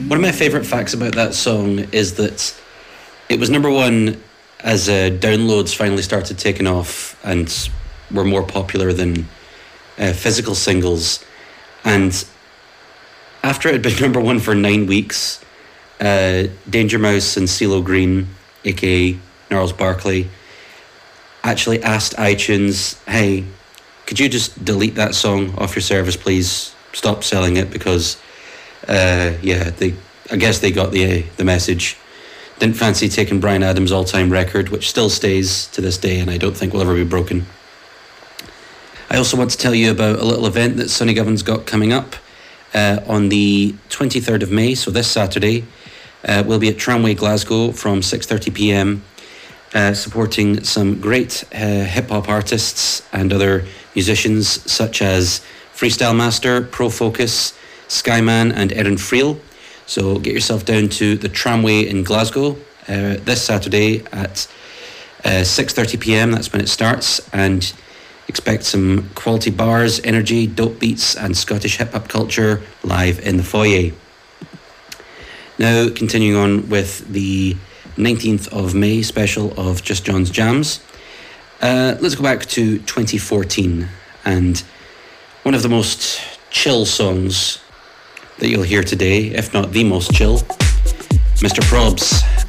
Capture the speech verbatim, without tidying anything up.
One of my favourite facts about that song is that it was number one as uh, downloads finally started taking off and were more popular than uh, physical singles. And after it had been number one for nine weeks, uh, Danger Mouse and CeeLo Green, aka Gnarls Barkley, actually asked iTunes, hey, could you just delete that song off your service, please? Stop selling it, because uh, yeah, they I guess they got the the message. Didn't fancy taking Bryan Adams' all-time record, which still stays to this day and I don't think will ever be broken. I also want to tell you about a little event that Sonny Govern's got coming up uh, on the twenty-third of May, so this Saturday. Uh, we'll be at Tramway Glasgow from six thirty p.m, uh, supporting some great uh, hip-hop artists and other musicians such as Freestyle Master, Pro Focus, Skyman and Erin Friel. So get yourself down to the Tramway in Glasgow uh, this Saturday at uh, six thirty p.m, that's when it starts, and expect some quality bars, energy, dope beats and Scottish hip-hop culture live in the foyer. Now, continuing on with the nineteenth of May special of Just John's Jams. Uh, let's go back to twenty fourteen, and one of the most chill songs that you'll hear today, if not the most chill, Mister Probs